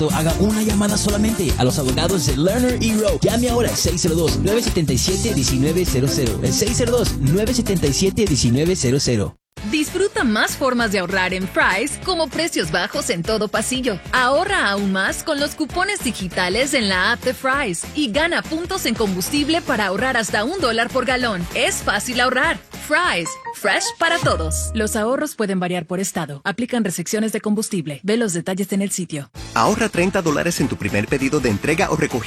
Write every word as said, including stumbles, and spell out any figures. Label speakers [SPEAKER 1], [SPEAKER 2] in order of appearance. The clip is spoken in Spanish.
[SPEAKER 1] haga una llamada solamente a los abogados de Lerner y Rowe. Llame ahora al seis cero dos, nueve siete siete, uno nueve cero cero. El seis cero dos, nueve siete siete, uno nueve cero cero.
[SPEAKER 2] Disfruta más formas de ahorrar en Fry's, como precios bajos en todo pasillo. Ahorra aún más con los cupones digitales en la app de Fry's y gana puntos en combustible para ahorrar hasta un dólar por galón. Es fácil ahorrar. Fry's, fresh para todos. Los ahorros pueden variar por estado. Aplican restricciones de combustible. Ve los detalles en el sitio.
[SPEAKER 3] Ahorra treinta dólares en tu primer pedido de entrega o recogida